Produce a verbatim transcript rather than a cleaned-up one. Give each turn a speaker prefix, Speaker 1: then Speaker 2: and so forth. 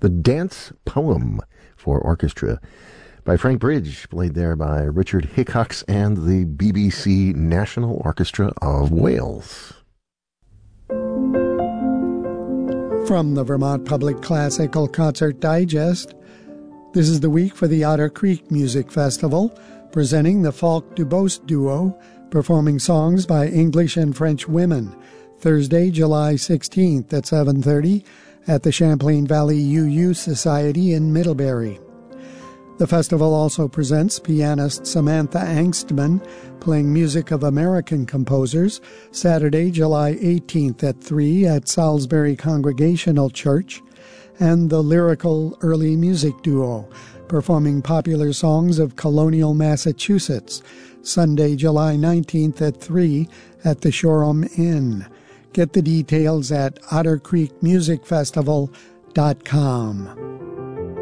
Speaker 1: The Dance Poem for Orchestra by Frank Bridge, played there by Richard Hickox and the B B C National Orchestra of Wales.
Speaker 2: From the Vermont Public Classical Concert Digest, this is the week for the Otter Creek Music Festival, presenting the Falk Dubose Duo, performing songs by English and French women, Thursday, July sixteenth at seven thirty at the Champlain Valley U U Society in Middlebury. The festival also presents pianist Samantha Angstman playing music of American composers, Saturday, July eighteenth at three at Salisbury Congregational Church, and the Lyrical Early Music Duo, performing popular songs of colonial Massachusetts, Sunday, July nineteenth at three at the Shoreham Inn. Get the details at otter creek music festival dot com.